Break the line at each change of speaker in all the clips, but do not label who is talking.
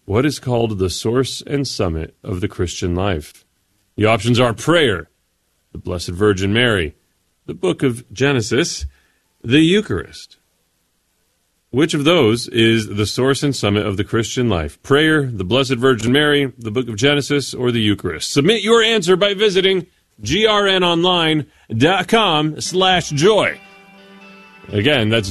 what is called the source and summit of the Christian life? The options are prayer, the Blessed Virgin Mary, the book of Genesis, the Eucharist. Which of those is the source and summit of the Christian life? Prayer, the Blessed Virgin Mary, the book of Genesis, or the Eucharist? Submit your answer by visiting grnonline.com/joy. Again, that's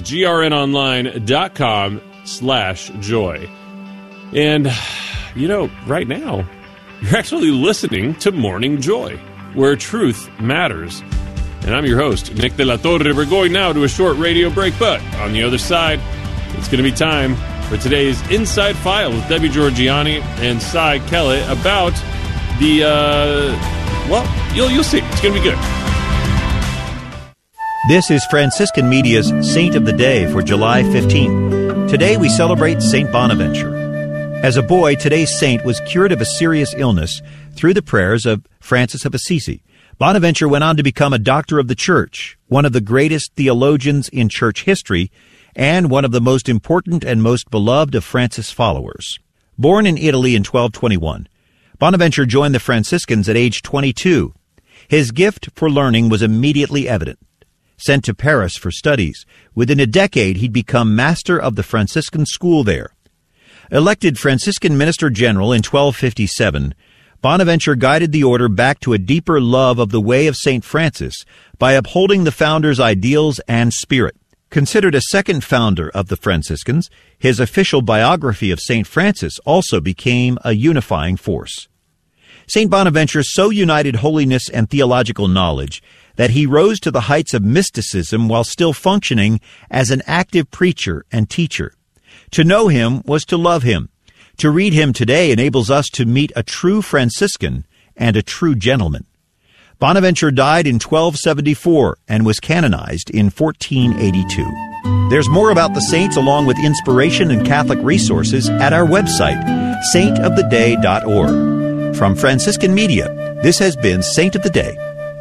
grnonline.com/joy. And, right now, you're actually listening to Morning Joy, where truth matters. And I'm your host, Nick De La Torre. We're going now to a short radio break, but on the other side, it's going to be time for today's Inside File with Debbie Georgianni and Cy Kellett about the, you'll see. It's going to be good.
This is Franciscan Media's Saint of the Day for July 15th. Today we celebrate Saint Bonaventure. As a boy, today's saint was cured of a serious illness through the prayers of Francis of Assisi. Bonaventure went on to become a doctor of the Church, one of the greatest theologians in Church history, and one of the most important and most beloved of Francis' followers. Born in Italy in 1221, Bonaventure joined the Franciscans at age 22. His gift for learning was immediately evident. Sent to Paris for studies, within a decade he'd become master of the Franciscan school there. Elected Franciscan Minister General in 1257, Bonaventure guided the order back to a deeper love of the way of St. Francis by upholding the founder's ideals and spirit. Considered a second founder of the Franciscans, his official biography of St. Francis also became a unifying force. St. Bonaventure so united holiness and theological knowledge that he rose to the heights of mysticism while still functioning as an active preacher and teacher. To know him was to love him. To read him today enables us to meet a true Franciscan and a true gentleman. Bonaventure died in 1274 and was canonized in 1482. There's more about the saints along with inspiration and Catholic resources at our website, saintoftheday.org. From Franciscan Media, this has been Saint of the Day.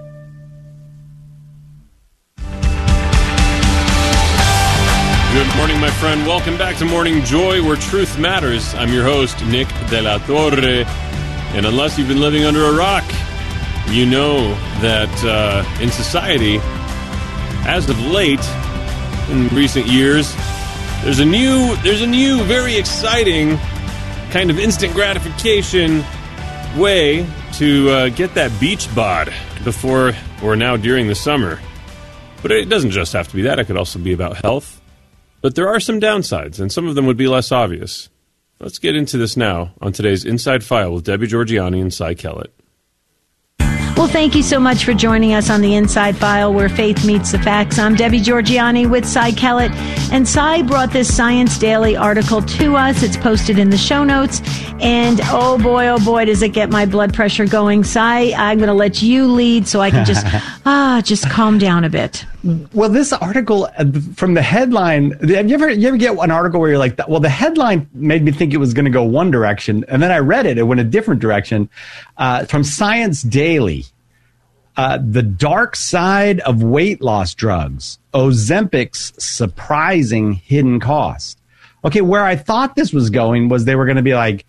Good morning, my friend. Welcome back to Morning Joy, where truth matters. I'm your host, Nick De La Torre. And unless you've been living under a rock, you know that in society, as of late, in recent years, there's a new, very exciting kind of instant gratification way to get that beach bod before or now during the summer. But it doesn't just have to be that. It could also be about health. But there are some downsides, and some of them would be less obvious. Let's get into this now on today's Inside File with Debbie Georgianni and Cy Kellett.
Well, thank you so much for joining us on the Inside File, where faith meets the facts. I'm Debbie Georgianni with Cy Kellett, and Cy brought this Science Daily article to us. It's posted in the show notes, and oh boy, does it get my blood pressure going. Cy, I'm going to let you lead so I can just calm down a bit.
Well, this article from the headline, have you ever get an article where you're like, well, the headline made me think it was going to go one direction, and then I read it went a different direction. From Science Daily, the dark side of weight loss drugs, Ozempic's surprising hidden cost. Okay, where I thought this was going was they were going to be like,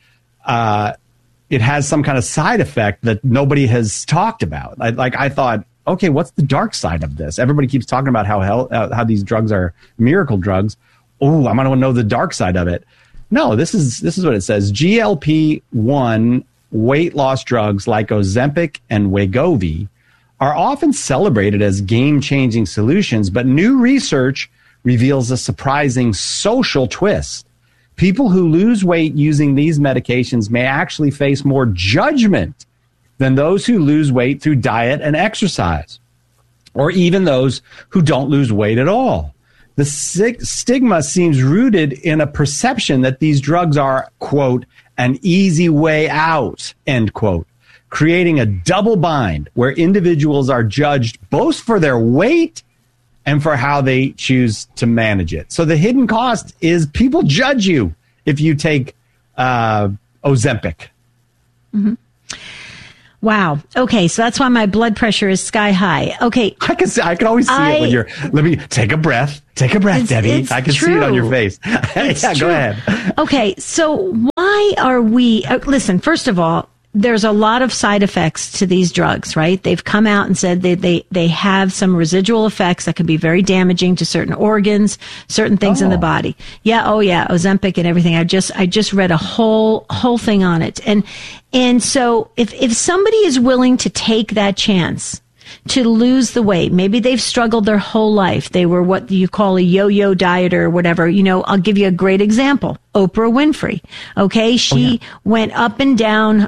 it has some kind of side effect that nobody has talked about. I thought, okay, what's the dark side of this? Everybody keeps talking about how these drugs are miracle drugs. Oh, I want to know the dark side of it. No, this is what it says. GLP-1 weight loss drugs like Ozempic and Wegovy are often celebrated as game-changing solutions, but new research reveals a surprising social twist. People who lose weight using these medications may actually face more judgment than those who lose weight through diet and exercise, or even those who don't lose weight at all. The stigma seems rooted in a perception that these drugs are, quote, an easy way out, end quote, creating a double bind where individuals are judged both for their weight and for how they choose to manage it. So the hidden cost is people judge you if you take Ozempic.
Mm-hmm. Wow. Okay. So that's why my blood pressure is sky high. Okay.
I can always see it when you're, let me take a breath, Debbie. I can see it on your face. Yeah, go ahead.
Okay. So why are we, listen, first of all, there's a lot of side effects to these drugs, right? They've come out and said they have some residual effects that can be very damaging to certain organs, certain things in the body. Yeah. Oh yeah. Ozempic and everything. I just read a whole thing on it. And so if somebody is willing to take that chance to lose the weight, maybe they've struggled their whole life. They were what you call a yo-yo dieter or whatever. I'll give you a great example. Oprah Winfrey. Okay. She went up and down,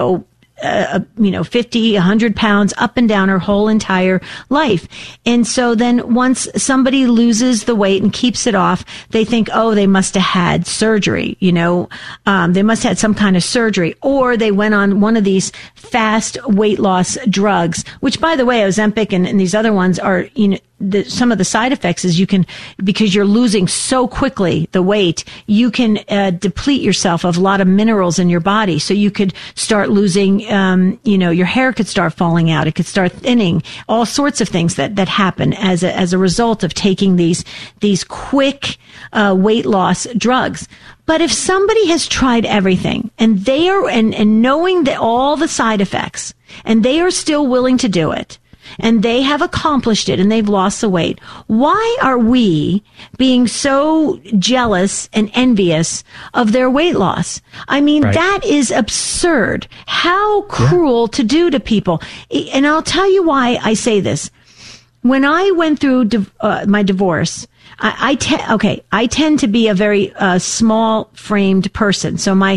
50, 100 pounds up and down her whole entire life. And so then once somebody loses the weight and keeps it off, they think, oh, they must have had surgery, they must have had some kind of surgery, or they went on one of these fast weight loss drugs, which by the way, Ozempic and these other ones are, some of the side effects is because you're losing so quickly the weight, you can deplete yourself of a lot of minerals in your body. So you could start losing, your hair could start falling out. It could start thinning, all sorts of things that happen as a result of taking these quick weight loss drugs. But if somebody has tried everything and they are, and knowing that all the side effects, and they are still willing to do it, and they have accomplished it and they've lost the weight, why are we being so jealous and envious of their weight loss? I mean, That is absurd. How cruel to do to people. And I'll tell you why I say this. When I went through my divorce, I tend to be a very small framed person. So my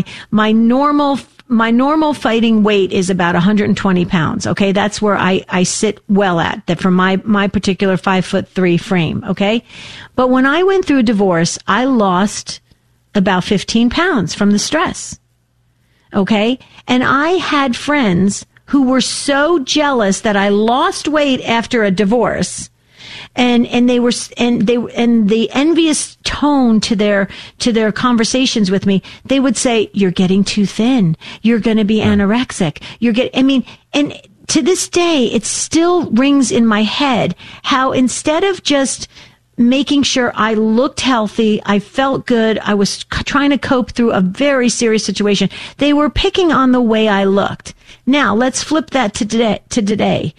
normal fighting weight is about 120 pounds. Okay. That's where I sit well at, that for my particular 5'3" frame. Okay. But when I went through a divorce, I lost about 15 pounds from the stress. Okay. And I had friends who were so jealous that I lost weight after a divorce. And the envious tone to their conversations with me, they would say, you're getting too thin. You're going to be anorexic. And to this day, it still rings in my head how instead of just making sure I looked healthy, I felt good, I was trying to cope through a very serious situation, they were picking on the way I looked. Now, let's flip that to today.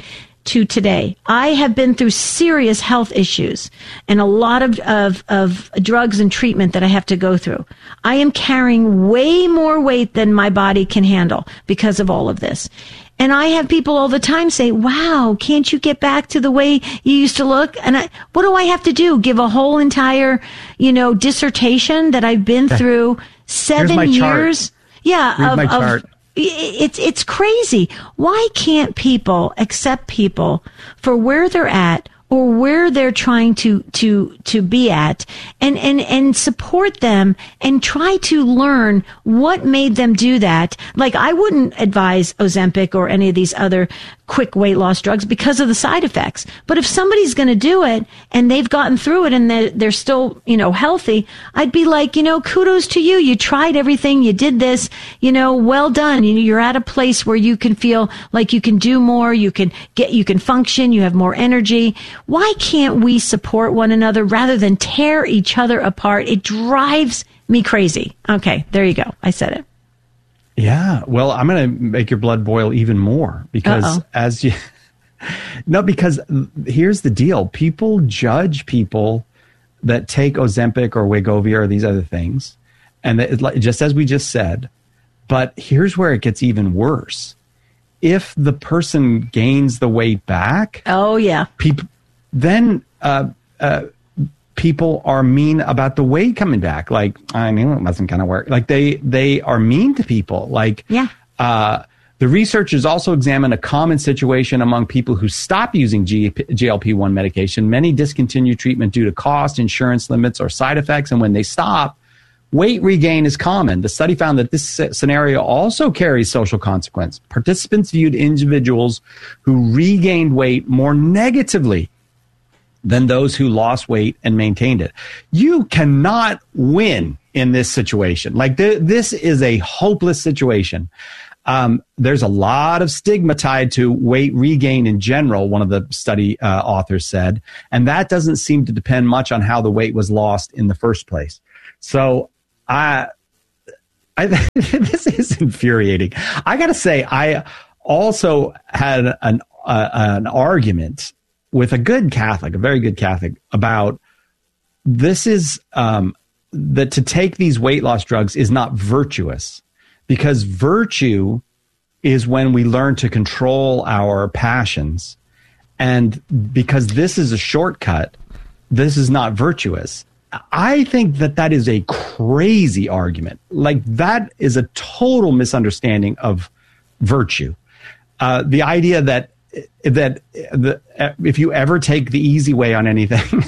I have been through serious health issues and a lot of drugs and treatment that I have to go through. I am carrying way more weight than my body can handle because of all of this. And I have people all the time say, wow, can't you get back to the way you used to look? And what do I have to do? Give a whole entire, dissertation that I've been through 7 years? Yeah.
Read my chart.
It's crazy. Why can't people accept people for where they're at or where they're trying to be at and support them and try to learn what made them do that? Like, I wouldn't advise Ozempic or any of these other quick weight loss drugs because of the side effects. But if somebody's going to do it and they've gotten through it and they're still, healthy, I'd be like, kudos to you. You tried everything. You did this, well done. You're at a place where you can feel like you can do more. You can function. You have more energy. Why can't we support one another rather than tear each other apart? It drives me crazy. Okay. There you go. I said it.
Yeah. Well, I'm going to make your blood boil even more because because here's the deal. People judge people that take Ozempic or Wegovy or these other things. And just as we just said, but here's where it gets even worse. If the person gains the weight back.
Oh, yeah.
People are mean about the weight coming back. Like, I knew it wasn't going to work. Like they are mean to people. Like, the researchers also examined a common situation among people who stop using GLP-1 medication. Many discontinue treatment due to cost, insurance limits, or side effects. And when they stop, weight regain is common. The study found that this scenario also carries social consequence. Participants viewed individuals who regained weight more negatively than those who lost weight and maintained it. You cannot win in this situation. Like this is a hopeless situation. There's a lot of stigma tied to weight regain in general, one of the study authors said, and that doesn't seem to depend much on how the weight was lost in the first place. So this is infuriating. I got to say, I also had an argument with a good Catholic, a very good Catholic, about this is that to take these weight loss drugs is not virtuous, because virtue is when we learn to control our passions. And because this is a shortcut, this is not virtuous. I think that is a crazy argument. Like, that is a total misunderstanding of virtue. The idea that if you ever take the easy way on anything,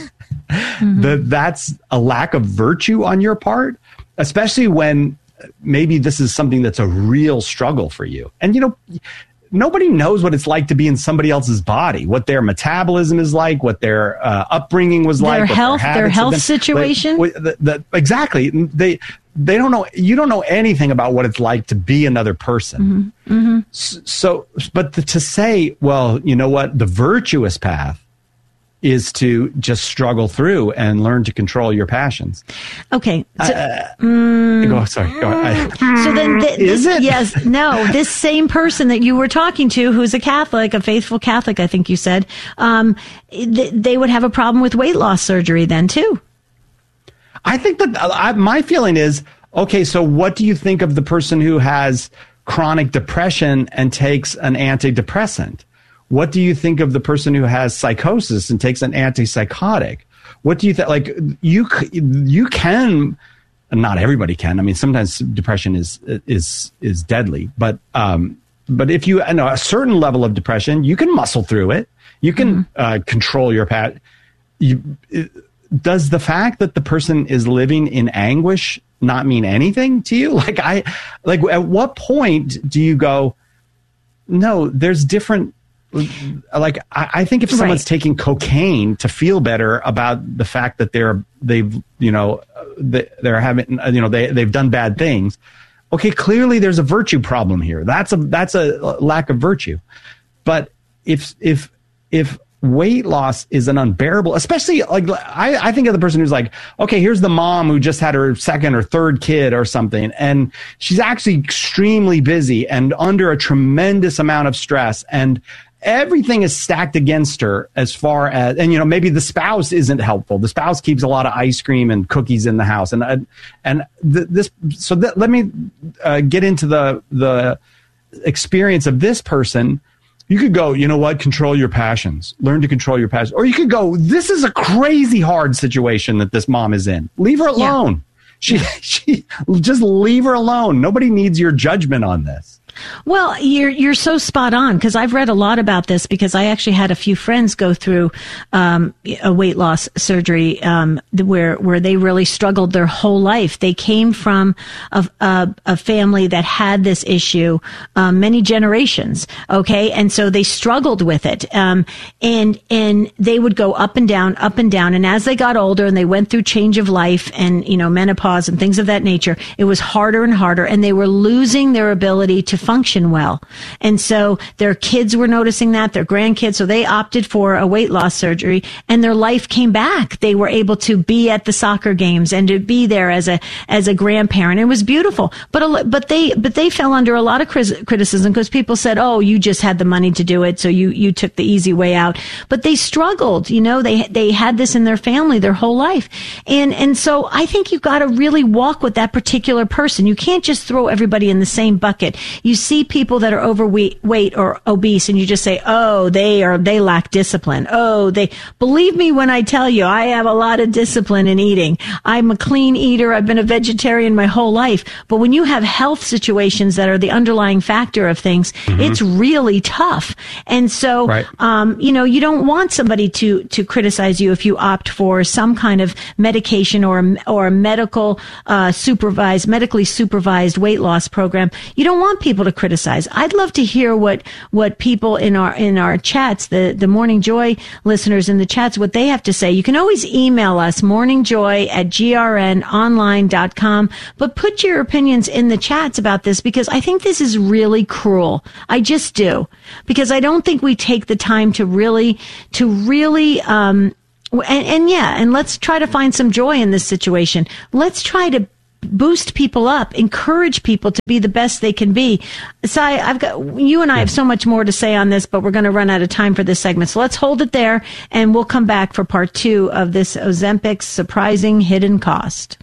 that's a lack of virtue on your part, especially when maybe this is something that's a real struggle for you. And, nobody knows what it's like to be in somebody else's body, what their metabolism is like, what their upbringing was like,
their health situation.
Exactly. They don't know. You don't know anything about what it's like to be another person. So, but to say, well, you know what, the virtuous path is to just struggle through and learn to control your passions.
Okay. So,
Go ahead.
So then,
is it?
Yes. No. This same person that you were talking to, who's a Catholic, a faithful Catholic, I think you said, they would have a problem with weight loss surgery then too.
I think that my feeling is, okay, so what do you think of the person who has chronic depression and takes an antidepressant? What do you think of the person who has psychosis and takes an antipsychotic? What do you think? Like, you can, not everybody can. I mean, sometimes depression is deadly, but if you know a certain level of depression, you can muscle through it. You can control your path. Does the fact that the person is living in anguish not mean anything to you? Like, at what point do you go, no, there's different. Like, I think if someone's taking cocaine to feel better about the fact that they've done bad things, okay, clearly there's a virtue problem here. That's a lack of virtue. But if weight loss is an unbearable, especially like I think of the person who's like, okay, here's the mom who just had her second or third kid or something, and she's actually extremely busy and under a tremendous amount of stress, and everything is stacked against her as far as, and maybe the spouse isn't helpful. The spouse keeps a lot of ice cream and cookies in the house, let me get into the experience of this person. You could go, you know what, control your passions, learn to control your passions. Or you could go, this is a crazy hard situation that this mom is in. Leave her alone. She just leave her alone. Nobody needs your judgment on this.
Well, you're so spot on, because I've read a lot about this, because I actually had a few friends go through a weight loss surgery where they really struggled their whole life. They came from a family that had this issue many generations, okay, and so they struggled with it, and they would go up and down, and as they got older and they went through change of life and menopause and things of that nature, it was harder and harder, and they were losing their ability to function well. And so their kids were noticing that, their grandkids, so they opted for a weight loss surgery, and their life came back. They were able to be at the soccer games and to be there as a grandparent. It was beautiful. But they fell under a lot of criticism, because people said, oh, you just had the money to do it, so you took the easy way out. But they struggled, they had this in their family their whole life. And so I think you've got to really walk with that particular person. You can't just throw everybody in the same bucket. You see people that are overweight or obese, and you just say, oh, they lack discipline. Oh, believe me when I tell you, I have a lot of discipline in eating. I'm a clean eater. I've been a vegetarian my whole life. But when you have health situations that are the underlying factor of things, it's really tough. And so, you don't want somebody to criticize you if you opt for some kind of medication or a medically supervised weight loss program. You don't want people to to criticize. I'd love to hear what people in our chats, the Morning Joy listeners in the chats, what they have to say. You can always email us, morningjoy@grnonline.com, but put your opinions in the chats about this, because I think this is really cruel. I just do. Because I don't think we take the time to really, and let's try to find some joy in this situation. Let's try to boost people up, encourage people to be the best they can be. Sai, you and I have so much more to say on this, but we're going to run out of time for this segment. So let's hold it there, and we'll come back for part 2 of this Ozempic's surprising hidden cost.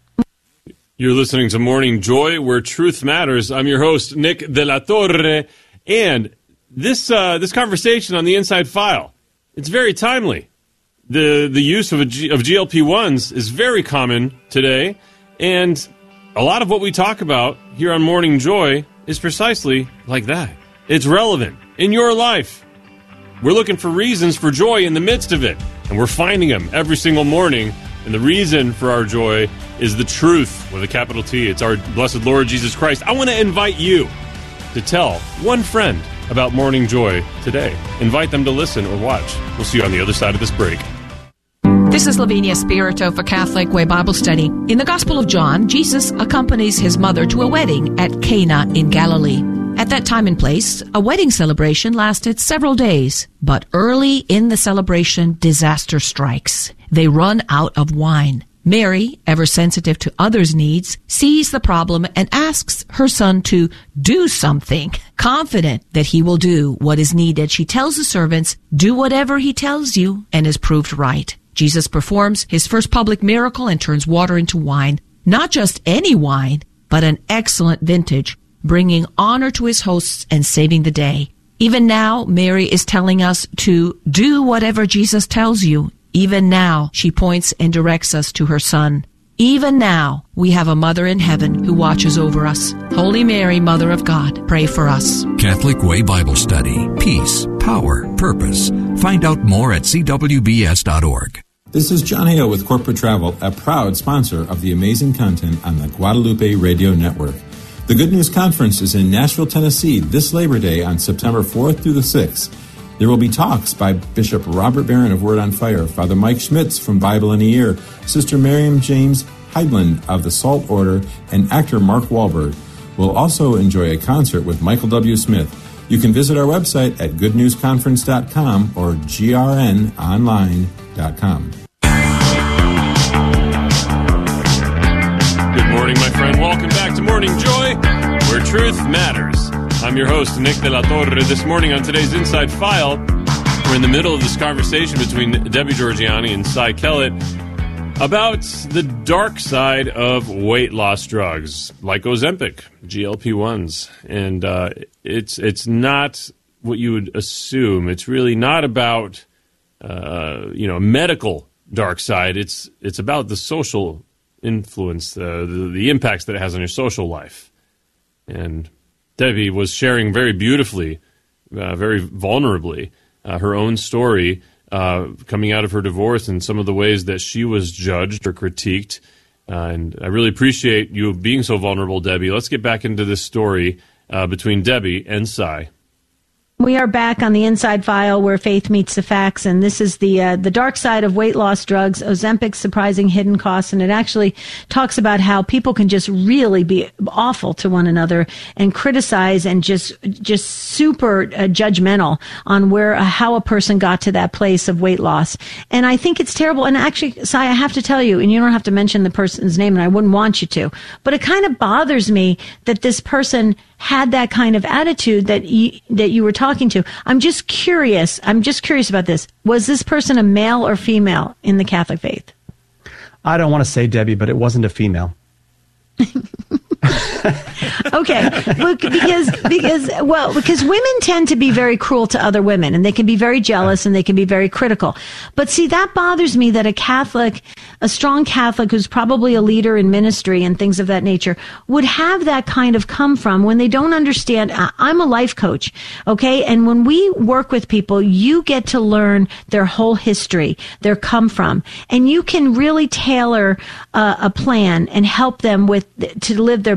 You're listening to Morning Joy, where truth matters. I'm your host, Nick De La Torre, and this conversation on the Inside File, it's very timely. The use of GLP-1s is very common today. And a lot of what we talk about here on Morning Joy is precisely like that. It's relevant in your life. We're looking for reasons for joy in the midst of it, and we're finding them every single morning. And the reason for our joy is the truth with a capital T. It's our blessed Lord Jesus Christ. I want to invite you to tell one friend about Morning Joy today. Invite them to listen or watch. We'll see you on the other side of this break.
This is Lavinia Spirito for Catholic Way Bible Study. In the Gospel of John, Jesus accompanies his mother to a wedding at Cana in Galilee. At that time and place, a wedding celebration lasted several days. But early in the celebration, disaster strikes. They run out of wine. Mary, ever sensitive to others' needs, sees the problem and asks her son to do something. Confident that he will do what is needed, she tells the servants, "Do whatever he tells you," and is proved right. Jesus performs his first public miracle and turns water into wine. Not just any wine, but an excellent vintage, bringing honor to his hosts and saving the day. Even now, Mary is telling us to do whatever Jesus tells you. Even now, she points and directs us to her Son. Even now, we have a Mother in heaven who watches over us. Holy Mary, Mother of God, pray for us.
Catholic Way Bible Study. Peace, power, purpose. Find out more at cwbs.org.
This is John Hale with Corporate Travel, a proud sponsor of the amazing content on the Guadalupe Radio Network. The Good News Conference is in Nashville, Tennessee this Labor Day on September 4th through the 6th. There will be talks by Bishop Robert Barron of Word on Fire, Father Mike Schmitz from Bible in a Year, Sister Miriam James Heidland of the Salt Order, and actor Mark Wahlberg. We'll also enjoy a concert with Michael W. Smith. You can visit our website at goodnewsconference.com or grnonline.com.
Good morning, my friend. Welcome back to Morning Joy, where truth matters. I'm your host, Nick De La Torre. This morning on today's Inside File, we're in the middle of this conversation between Debbie Georgianni and Sai Kellett about the dark side of weight loss drugs, like Ozempic, GLP-1s. And it's not what you would assume. It's really not about medical dark side. It's about the social influence, the impacts that it has on your social life. And Debbie was sharing very beautifully, very vulnerably, her own story coming out of her divorce and some of the ways that she was judged or critiqued. And I really appreciate you being so vulnerable, Debbie. Let's get back into this story between Debbie and Sai.
We are back on the Inside File, where faith meets the facts, and this is the dark side of weight loss drugs, Ozempic's surprising hidden costs, and it actually talks about how people can just really be awful to one another and criticize and just super judgmental on how a person got to that place of weight loss. And I think it's terrible. And actually, Sai, I have to tell you, and you don't have to mention the person's name, and I wouldn't want you to, but it kind of bothers me that this person had that kind of attitude that you were talking to. I'm just curious about this. Was this person a male or female in the Catholic faith?
I don't want to say, Debbie, but it wasn't a female.
Okay, look, because women tend to be very cruel to other women, and they can be very jealous and they can be very critical. But see, that bothers me that a strong Catholic who's probably a leader in ministry and things of that nature would have that kind of come from when they don't understand. I'm a life coach, okay? And when we work with people, you get to learn their whole history, their come from, and you can really tailor a plan and help them to live their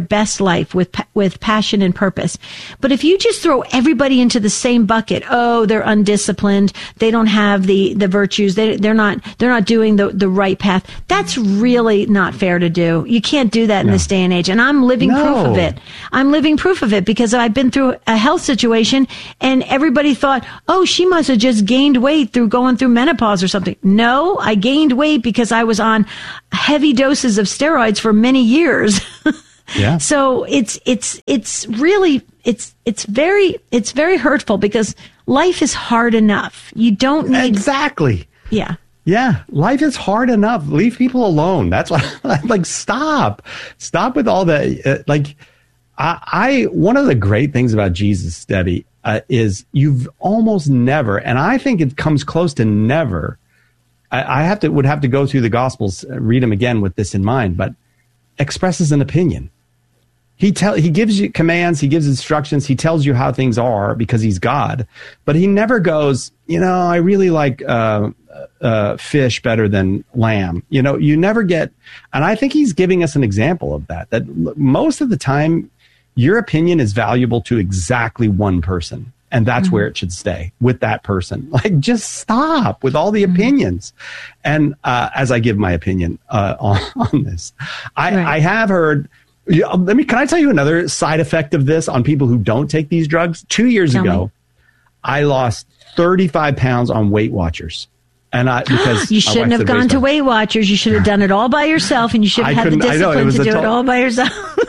best life with passion and purpose. But if you just throw everybody into the same bucket, oh, they're undisciplined, they don't have the virtues, they're not doing the right path. That's really not fair to do. You can't do that in this day and age. And I'm living proof of it. I'm living proof of it because I've been through a health situation and everybody thought, oh, she must have just gained weight through going through menopause or something. No, I gained weight because I was on heavy doses of steroids for many years.
Yeah.
So it's really very hurtful because life is hard enough. You don't need
exactly.
Yeah.
Yeah, life is hard enough. Leave people alone. That's why I'm like, stop with all the one of the great things about Jesus, Debbie, is you've almost never, and I think it comes close to never. I would have to go through the Gospels, read them again with this in mind, but expresses an opinion. He gives you commands, he gives instructions, he tells you how things are because he's God, but he never goes, I really like fish better than lamb. You never get, and I think he's giving us an example of that most of the time your opinion is valuable to exactly one person, and that's where it should stay, with that person. Like, just stop with all the opinions. And as I give my opinion on this, I have heard. Can I tell you another side effect of this on people who don't take these drugs? 2 years ago, I lost 35 pounds on Weight Watchers. And because
you shouldn't have gone to Weight Watchers. You should have done it all by yourself, and you should have had the discipline to do it all by yourself.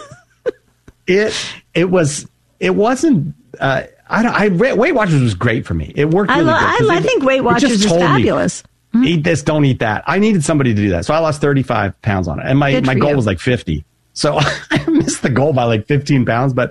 It wasn't. Weight Watchers was great for me. It worked really good.
I think Weight Watchers is fabulous.
Eat this, don't eat that. I needed somebody to do that, so I lost 35 pounds on it, and my goal was like 50. So I missed the goal by like 15 pounds. But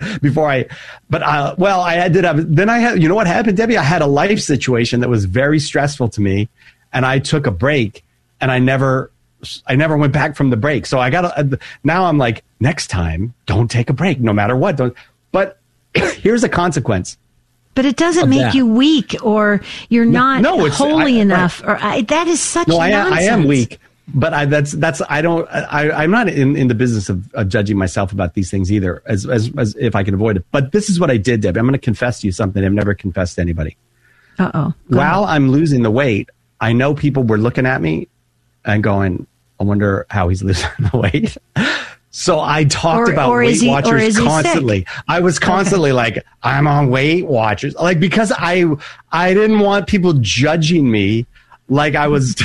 I did have. Then I had. You know what happened, Debbie? I had a life situation that was very stressful to me, and I took a break, and I never went back from the break. So now I'm like, next time, don't take a break, no matter what. But here's a consequence. But
it doesn't make you weak, or you're not holy enough. Right. Or that is such nonsense.
I am weak. But I'm not in the business of judging myself about these things either, as if I can avoid it. But this is what I did, Debbie. I'm going to confess to you something I've never confessed to anybody. While I'm losing the weight, I know people were looking at me and going, I wonder how he's losing the weight. So I talked about Weight Watchers constantly. I was constantly like, I'm on Weight Watchers. Like, because I didn't want people judging me like I was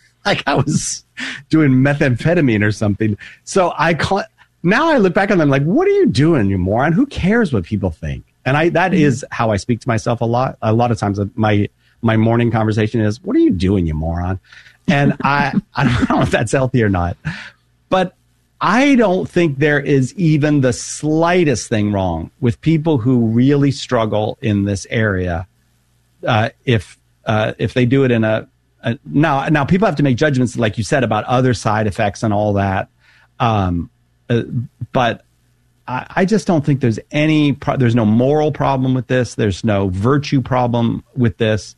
doing methamphetamine or something. So now I look back on them like, what are you doing, you moron? Who cares what people think? And that is how I speak to myself a lot. A lot of times my morning conversation is, what are you doing, you moron? And I don't know if that's healthy or not, but I don't think there is even the slightest thing wrong with people who really struggle in this area. If they do it in now people have to make judgments, like you said, about other side effects and all that. But I just don't think there's there's no moral problem with this. There's no virtue problem with this.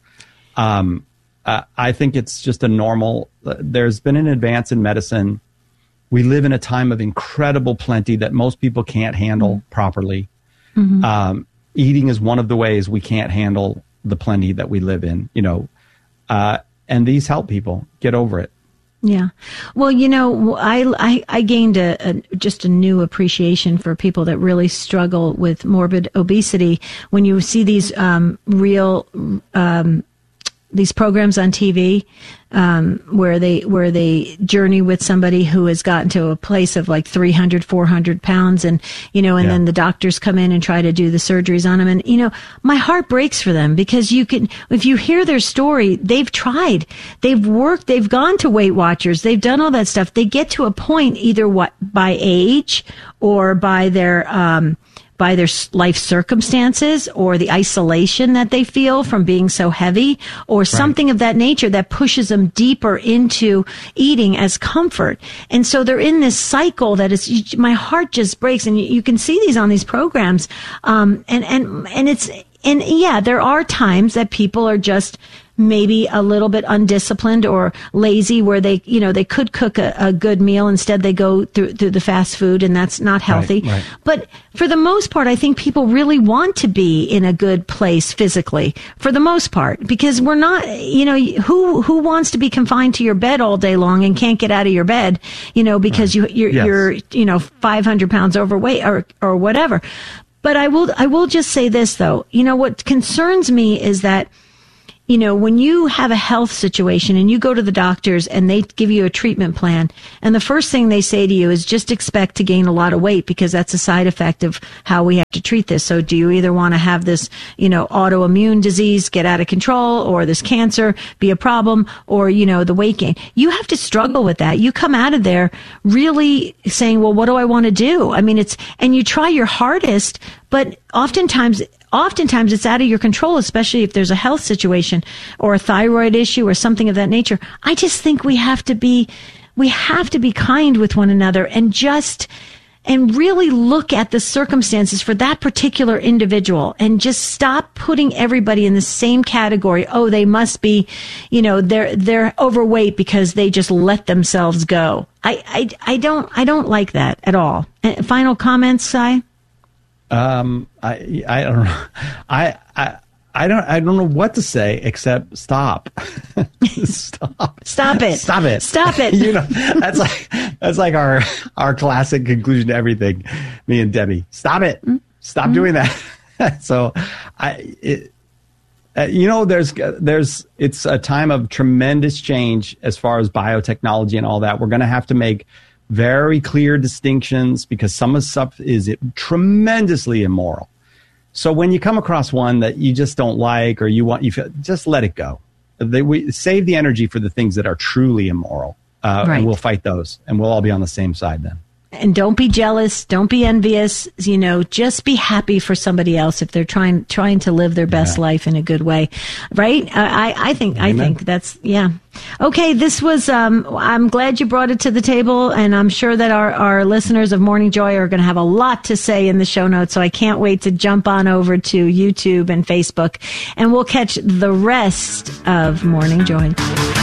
I think it's just a normal, there's been an advance in medicine. We live in a time of incredible plenty that most people can't handle properly. Mm-hmm. Eating is one of the ways we can't handle the plenty that we live in, and these help people get over it.
Yeah. Well, I gained just a new appreciation for people that really struggle with morbid obesity. When you see these these programs on TV, where they journey with somebody who has gotten to a place of like 300, 400 pounds and then the doctors come in and try to do the surgeries on them. And, my heart breaks for them because if you hear their story, they've tried, they've worked, they've gone to Weight Watchers, they've done all that stuff. They get to a point either by age or by their life circumstances or the isolation that they feel from being so heavy or something of that nature that pushes them deeper into eating as comfort. And so they're in this cycle that is, my heart just breaks. And you can see these on these programs. And there are times that people are just maybe a little bit undisciplined or lazy, where they could cook a good meal. Instead, they go through the fast food, and that's not healthy.
Right.
But for the most part, I think people really want to be in a good place physically, for the most part, because we're not, who wants to be confined to your bed all day long and can't get out of your bed, because you're 500 pounds overweight or whatever. But I will just say this, though. What concerns me is that, when you have a health situation and you go to the doctors and they give you a treatment plan, and the first thing they say to you is just expect to gain a lot of weight, because that's a side effect of how we have to treat this. So do you either want to have this, autoimmune disease get out of control, or this cancer be a problem, or, the weight gain? You have to struggle with that. You come out of there really saying, well, what do I want to do? I mean, and you try your hardest, but oftentimes it's out of your control, especially if there's a health situation or a thyroid issue or something of that nature. I just think we have to be kind with one another and really look at the circumstances for that particular individual, and just stop putting everybody in the same category. Oh, they must be, they're overweight because they just let themselves go. I don't like that at all. Final comments, Sai?
I don't know. I don't know what to say except stop. Stop it. That's like our classic conclusion to everything. Me and Debbie. Stop it. Stop doing that. So it's a time of tremendous change as far as biotechnology and all that. We're going to have to make very clear distinctions, because some of the stuff is tremendously immoral. So when you come across one that you just don't like, or just let it go. We save the energy for the things that are truly immoral, right. And we'll fight those, and we'll all be on the same side then. And don't be jealous. Don't be envious. Just be happy for somebody else if they're trying to live their best life in a good way, right? I think that's Okay, this was. I'm glad you brought it to the table, and I'm sure that our listeners of Morning Joy are going to have a lot to say in the show notes. So I can't wait to jump on over to YouTube and Facebook, and we'll catch the rest of Morning Joy.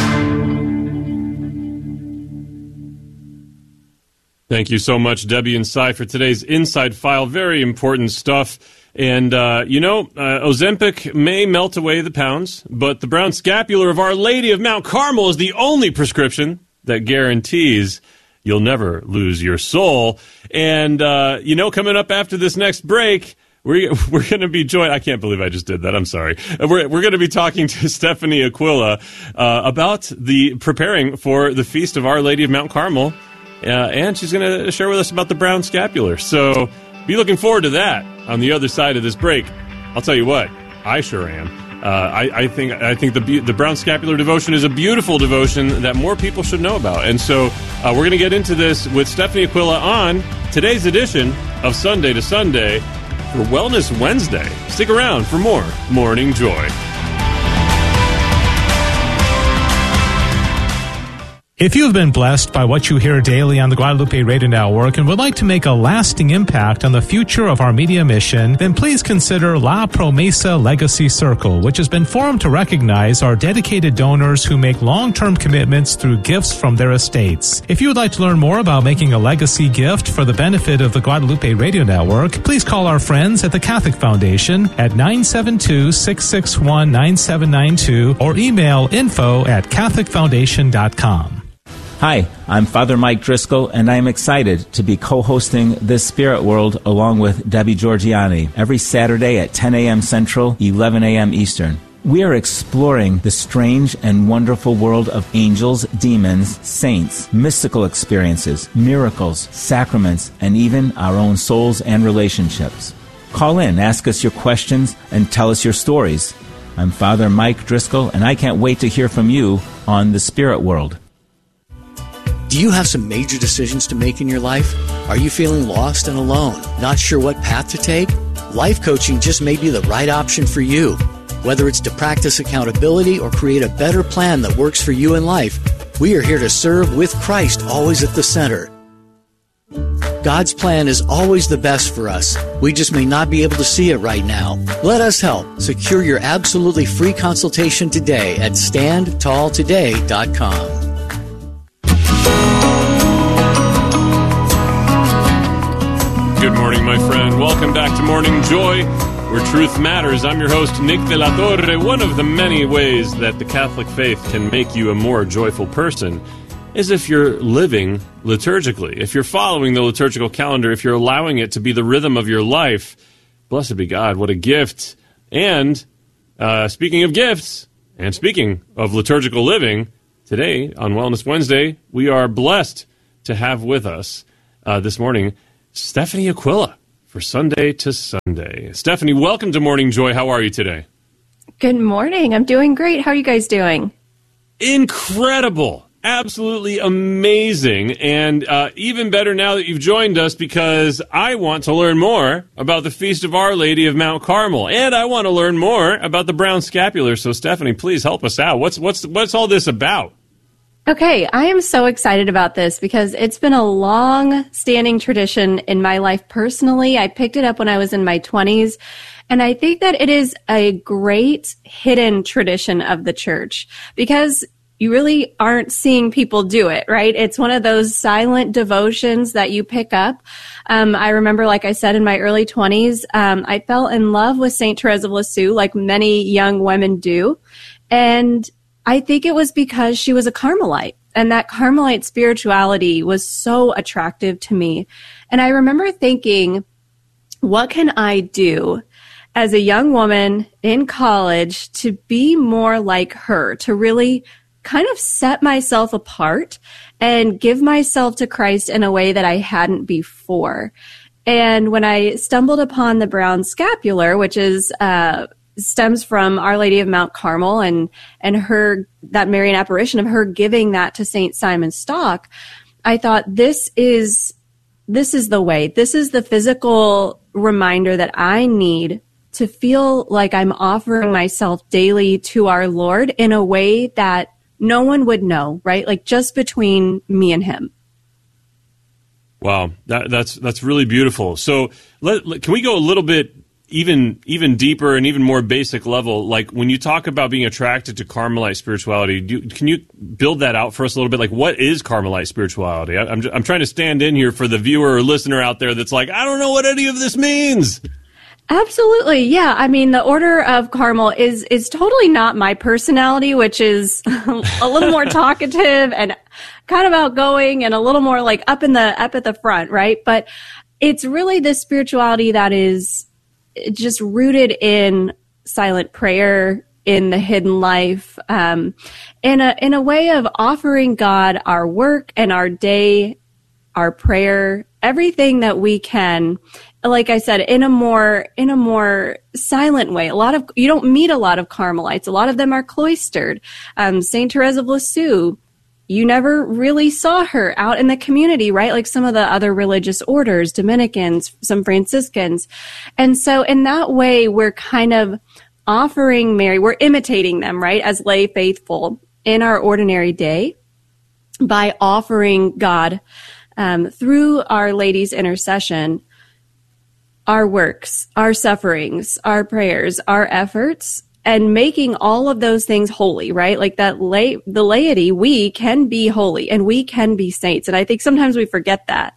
Thank you so much, Debbie and Sai, for today's Inside File. Very important stuff. And, Ozempic may melt away the pounds, but the brown scapular of Our Lady of Mount Carmel is the only prescription that guarantees you'll never lose your soul. And, coming up after this next break, we're going to be joined. I can't believe I just did that. I'm sorry. We're going to be talking to Stephanie Aquila about preparing for the Feast of Our Lady of Mount Carmel. And she's going to share with us about the brown scapular. So be looking forward to that on the other side of this break. I'll tell you what, I sure am. I think the brown scapular devotion is a beautiful devotion that more people should know about. And so we're going to get into this with Stephanie Aquila on today's edition of Sunday to Sunday for Wellness Wednesday. Stick around for more Morning Joy.
If you have been blessed by what you hear daily on the Guadalupe Radio Network and would like to make a lasting impact on the future of our media mission, then please consider La Promesa Legacy Circle, which has been formed to recognize our dedicated donors who make long-term commitments through gifts from their estates. If you would like to learn more about making a legacy gift for the benefit of the Guadalupe Radio Network, please call our friends at the Catholic Foundation at 972-661-9792 or email info@catholicfoundation.com.
Hi, I'm Father Mike Driscoll, and I am excited to be co-hosting This Spirit World along with Debbie Georgianni every Saturday at 10 a.m. Central, 11 a.m. Eastern. We are exploring the strange and wonderful world of angels, demons, saints, mystical experiences, miracles, sacraments, and even our own souls and relationships. Call in, ask us your questions, and tell us your stories. I'm Father Mike Driscoll, and I can't wait to hear from you on The Spirit World.
Do you have some major decisions to make in your life? Are you feeling lost and alone, not sure what path to take? Life coaching just may be the right option for you. Whether it's to practice accountability or create a better plan that works for you in life, we are here to serve with Christ always at the center. God's plan is always the best for us. We just may not be able to see it right now. Let us help. Secure your absolutely free consultation today at standtalltoday.com.
Good morning, my friend. Welcome back to Morning Joy, where truth matters. I'm your host, Nick de la Torre. One of the many ways that the Catholic faith can make you a more joyful person is if you're living liturgically, if you're following the liturgical calendar, if you're allowing it to be the rhythm of your life. Blessed be God, what a gift. And speaking of gifts, and speaking of liturgical living, today on Wellness Wednesday, we are blessed to have with us this morning Stephanie Aquila for Sunday to Sunday. Stephanie, welcome to Morning Joy. How are you today?
Good morning. I'm doing great. How are you guys doing?
Incredible. Absolutely amazing, and even better now that you've joined us, because I want to learn more about the Feast of Our Lady of Mount Carmel, and I want to learn more about the brown scapular. So, Stephanie, please help us out. What's all this about?
Okay, I am so excited about this because it's been a long-standing tradition in my life personally. I picked it up when I was in my 20s, and I think that it is a great hidden tradition of the church because you really aren't seeing people do it, right? It's one of those silent devotions that you pick up. I remember, like I said, in my early 20s, I fell in love with St. Therese of Lisieux, like many young women do. And I think it was because she was a Carmelite, and that Carmelite spirituality was so attractive to me. And I remember thinking, what can I do as a young woman in college to be more like her, to really kind of set myself apart and give myself to Christ in a way that I hadn't before. And when I stumbled upon the brown scapular, which is stems from Our Lady of Mount Carmel and her, that Marian apparition of her giving that to St. Simon Stock, I thought this is the way. This is the physical reminder that I need to feel like I'm offering myself daily to our Lord in a way that no one would know, right? Like just between me and him.
Wow, that's really beautiful. So can we go a little bit even deeper and even more basic level? Like when you talk about being attracted to Carmelite spirituality, can you build that out for us a little bit? Like what is Carmelite spirituality? I'm trying to stand in here for the viewer or listener out there that's like, I don't know what any of this means.
Absolutely. Yeah. I mean, the Order of Carmel is totally not my personality, which is a little more talkative and kind of outgoing and a little more like up at the front, right? But it's really this spirituality that is just rooted in silent prayer, in the hidden life, in a way of offering God our work and our day, our prayer, everything that we can. Like I said, in a more silent way. You don't meet a lot of Carmelites. A lot of them are cloistered. St. Therese of Lisieux, you never really saw her out in the community, right? Like some of the other religious orders, Dominicans, some Franciscans. And so in that way, we're kind of offering Mary, we're imitating them, right? As lay faithful in our ordinary day by offering God, through Our Lady's intercession, our works, our sufferings, our prayers, our efforts, and making all of those things holy, right? Like that the laity, we can be holy and we can be saints. And I think sometimes we forget that.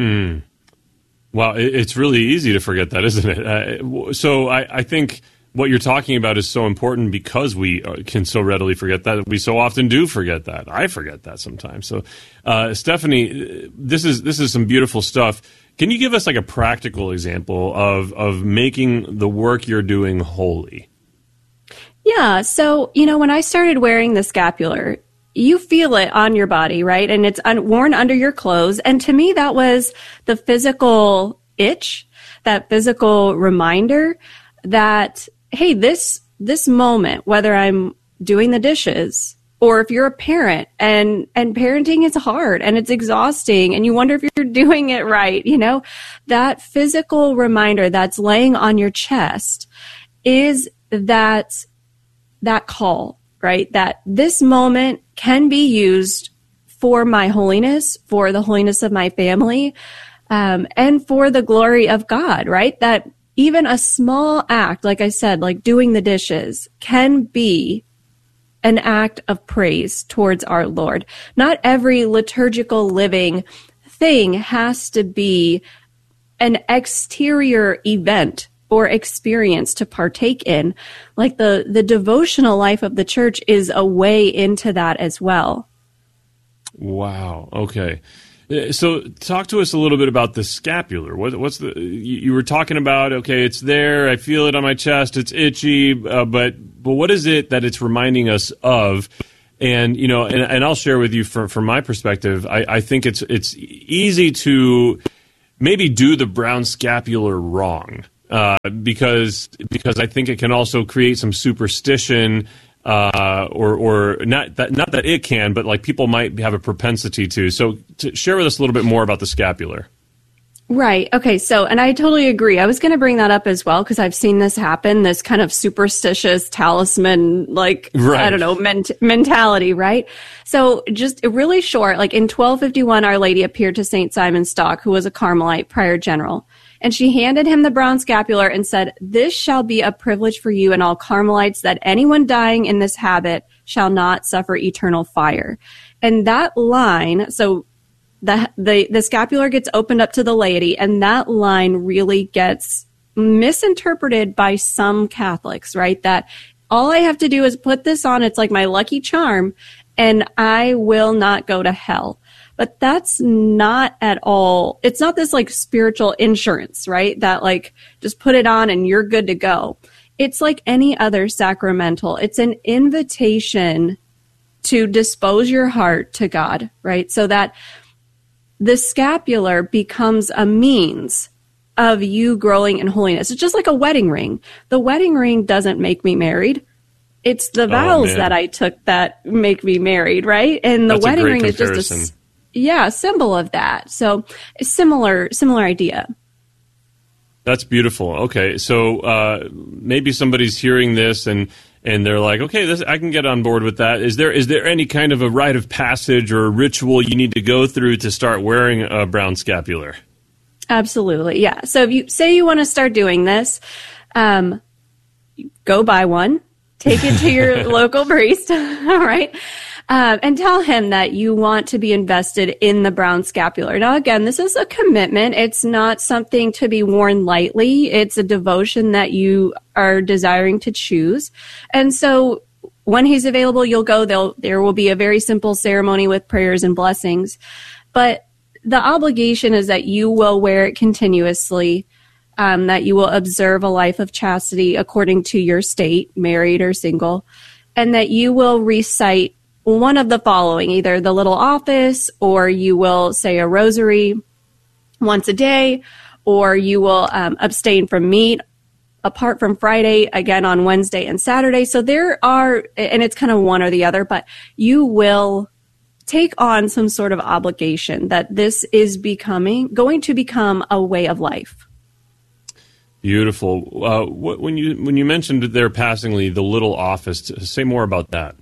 Well, it's really easy to forget that, isn't it? So I think what you're talking about is so important because we can so readily forget that. We so often do forget that. I forget that sometimes. So, Stephanie, this is some beautiful stuff. Can you give us like a practical example of making the work you're doing holy?
Yeah. So, when I started wearing the scapular, you feel it on your body, right? And it's worn under your clothes. And to me, that was the physical itch, that physical reminder that, hey, this moment, whether I'm doing the dishes or if you're a parent and parenting is hard and it's exhausting and you wonder if you're doing it right, that physical reminder that's laying on your chest is that call, right? That this moment can be used for my holiness, for the holiness of my family, and for the glory of God, right? That even a small act, like I said, like doing the dishes, can be an act of praise towards our Lord. Not every liturgical living thing has to be an exterior event or experience to partake in. Like the devotional life of the church is a way into that as well.
Wow. Okay. So talk to us a little bit about the scapular. What's the, you were talking about, okay, it's there, I feel it on my chest, it's itchy, but what is it that it's reminding us of? And, you know, and I'll share with you from my perspective, I think it's easy to maybe do the brown scapular wrong, because I think it can also create some superstition, or not that it can, but like people might have a propensity to. So to share with us a little bit more about the scapular.
Right. Okay. So, and I totally agree. I was going to bring that up as well, because I've seen this happen, this kind of superstitious talisman, like, right. I don't know, mentality, right? So just really short, like in 1251, Our Lady appeared to St. Simon Stock, who was a Carmelite prior general, and she handed him the brown scapular and said, "This shall be a privilege for you and all Carmelites, that anyone dying in this habit shall not suffer eternal fire." And that line, so the scapular gets opened up to the laity, and that line really gets misinterpreted by some Catholics, right? That all I have to do is put this on, it's like my lucky charm, and I will not go to hell. But that's not at all, it's not this like spiritual insurance, right? That like, just put it on and you're good to go. It's like any other sacramental. It's an invitation to dispose your heart to God, right? So that the scapular becomes a means of you growing in holiness. It's just like a wedding ring. The wedding ring doesn't make me married. It's the vows that I took that make me married, right? And the wedding ring is just a symbol of that. So similar idea.
That's beautiful. Okay, so maybe somebody's hearing this and they're like, okay, I can get on board with that. Is there any kind of a rite of passage or a ritual you need to go through to start wearing a brown scapular?
Absolutely, yeah. So if you say you want to start doing this, go buy one, take it to your local priest, all right? And tell him that you want to be invested in the brown scapular. Now, again, this is a commitment. It's not something to be worn lightly. It's a devotion that you are desiring to choose. And so when he's available, you'll go. There will be a very simple ceremony with prayers and blessings. But the obligation is that you will wear it continuously, that you will observe a life of chastity according to your state, married or single, and that you will recite one of the following, either the little office, or you will say a rosary once a day, or you will abstain from meat apart from Friday, again on Wednesday and Saturday. So there are, and it's kind of one or the other, but you will take on some sort of obligation that this is going to become a way of life.
Beautiful. When you mentioned there passingly the little office, say more about that.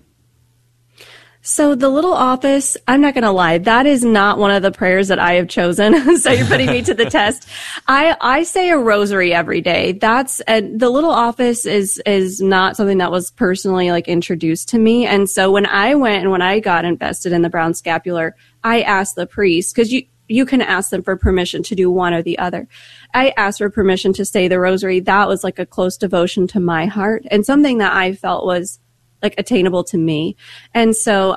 So the little office, I'm not going to lie, that is not one of the prayers that I have chosen. So you're putting me to the test. I say a rosary every day. The little office is not something that was personally like introduced to me. And so when I got invested in the brown scapular, I asked the priest, because you can ask them for permission to do one or the other. I asked for permission to say the rosary. That was like a close devotion to my heart and something that I felt was like attainable to me. And so,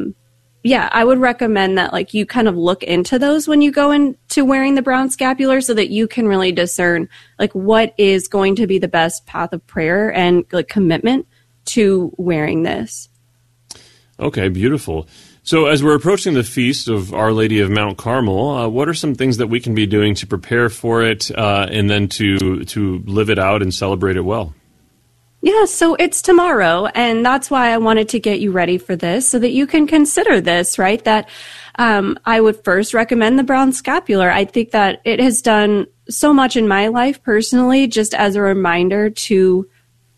I would recommend that like you kind of look into those when you go into wearing the brown scapular so that you can really discern like what is going to be the best path of prayer and like commitment to wearing this. Okay,
beautiful. So as we're approaching the feast of Our Lady of Mount Carmel, what are some things that we can be doing to prepare for it and then to live it out and celebrate it well?
Yeah, so it's tomorrow, and that's why I wanted to get you ready for this so that you can consider this, right? That I would first recommend the brown scapular. I think that it has done so much in my life personally, just as a reminder to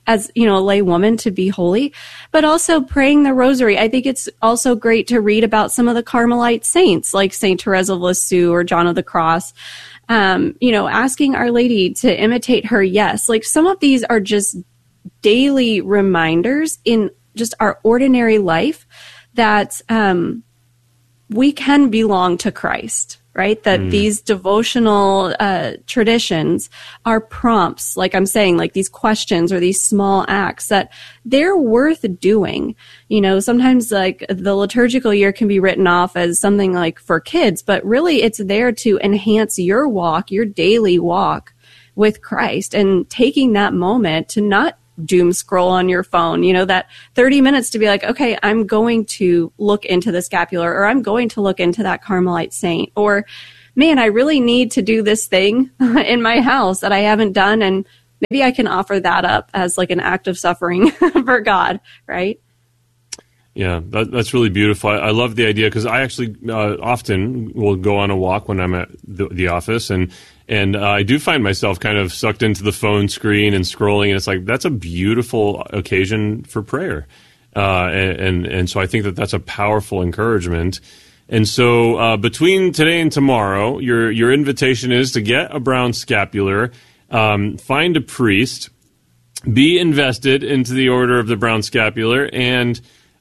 as, a lay woman to be holy, but also praying the rosary. I think it's also great to read about some of the Carmelite saints like Saint Therese of Lisieux or John of the Cross. Asking Our Lady to imitate her. Yes. Like some of these are just daily reminders in just our ordinary life that, we can belong to Christ, right? That these devotional traditions are prompts, like I'm saying, like these questions or these small acts that they're worth doing. Sometimes like the liturgical year can be written off as something like for kids, but really it's there to enhance your walk, your daily walk with Christ, and taking that moment to not doom scroll on your phone, that 30 minutes to be like, okay, I'm going to look into the scapular, or I'm going to look into that Carmelite saint, or man, I really need to do this thing in my house that I haven't done. And maybe I can offer that up as like an act of suffering for God. Right.
Yeah, that's really beautiful. I love the idea because I actually often will go on a walk when I'm at the office, and I do find myself kind of sucked into the phone screen and scrolling, and it's like that's a beautiful occasion for prayer, and so I think that's a powerful encouragement. And so between today and tomorrow, your invitation is to get a brown scapular, find a priest, be invested into the Order of the Brown Scapular, and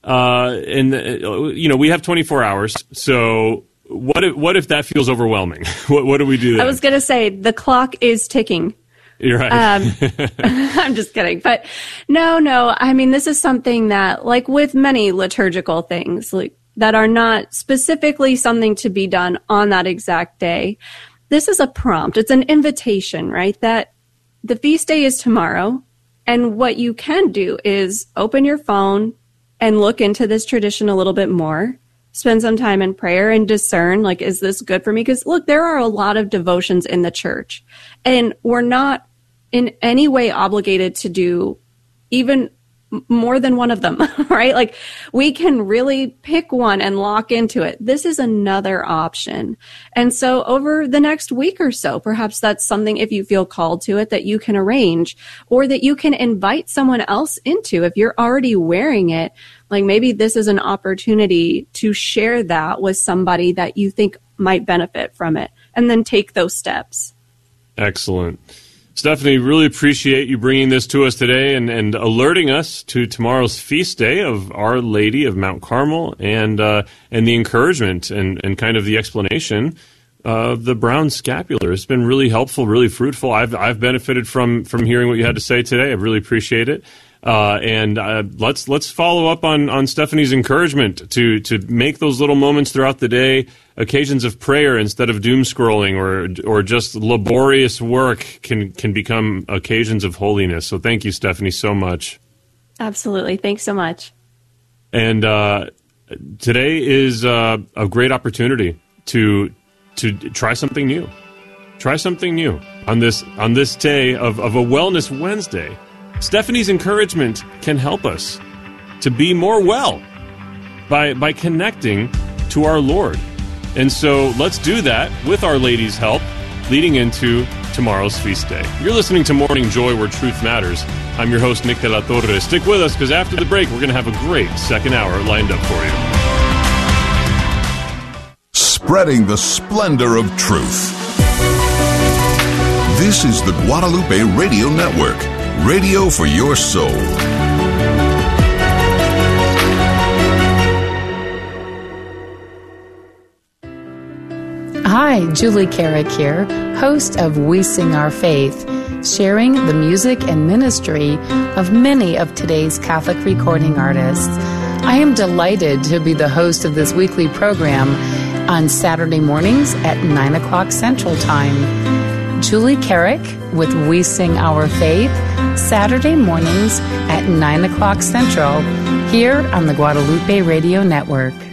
we have 24 hours. So what if that feels overwhelming? What do we do then?
I was going to say the clock is ticking.
You're right.
I'm just kidding. But no. I mean, this is something that, like with many liturgical things, like that are not specifically something to be done on that exact day. This is a prompt. It's an invitation, right? That the feast day is tomorrow. And what you can do is open your phone and look into this tradition a little bit more, spend some time in prayer and discern, like, is this good for me? Because look, there are a lot of devotions in the church, and we're not in any way obligated to do even more than one of them, right? Like we can really pick one and lock into it. This is another option. And so over the next week or so, perhaps that's something, if you feel called to it, that you can arrange, or that you can invite someone else into. If you're already wearing it, like maybe this is an opportunity to share that with somebody that you think might benefit from it, and then take those steps. Excellent. Stephanie, really appreciate you bringing this to us today and alerting us to tomorrow's feast day of Our Lady of Mount Carmel, and the encouragement and kind of the explanation of the brown scapular. It's been really helpful, really fruitful. I've benefited from hearing what you had to say today. I really appreciate it. Let's follow up on Stephanie's encouragement to make those little moments throughout the day occasions of prayer instead of doom scrolling or just laborious work can become occasions of holiness. So thank you, Stephanie, so much. Absolutely. Thanks so much. And today is a great opportunity to try something new. Try something new on this day of a Wellness Wednesday. Stephanie's encouragement can help us to be more well by connecting to our Lord. And so let's do that with Our Lady's help leading into tomorrow's feast day. You're listening to Morning Joy, where truth matters. I'm your host, Nick de la Torre. Stick with us, because after the break, we're going to have a great second hour lined up for you.
Spreading the splendor of truth. This is the Guadalupe Radio Network. Radio for your soul.
Hi, Julie Carrick here, host of We Sing Our Faith, sharing the music and ministry of many of today's Catholic recording artists. I am delighted to be the host of this weekly program on Saturday mornings at 9 o'clock Central Time. Julie Carrick with We Sing Our Faith, Saturday mornings at 9 o'clock Central, here on the Guadalupe Radio Network.